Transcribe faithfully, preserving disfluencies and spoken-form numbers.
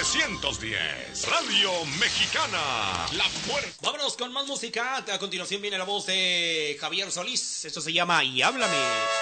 novecientos diez. Radio Mexicana. La fuerza. Vámonos con más música. A continuación viene la voz de Javier Solís. Esto se llama Y Háblame.